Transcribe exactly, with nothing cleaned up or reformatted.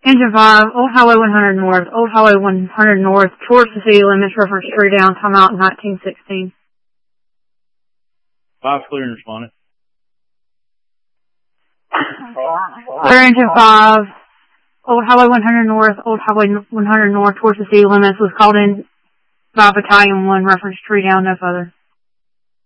Engine five, Old Highway one hundred North, Old Highway one hundred North, towards the city limits, reference tree down, timeout nineteen sixteen. Five clear and responded. Clear engine five, Old Highway one hundred North, Old Highway one hundred North, towards the city limits, was called in by Battalion one, reference tree down, no further.